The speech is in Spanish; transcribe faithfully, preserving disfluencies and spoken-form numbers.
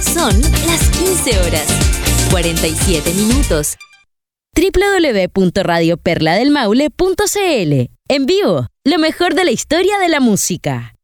Son las quince horas, cuarenta y siete minutos. doble u doble u doble u punto radio perla del maule punto c l. En vivo, lo mejor de la historia de la música.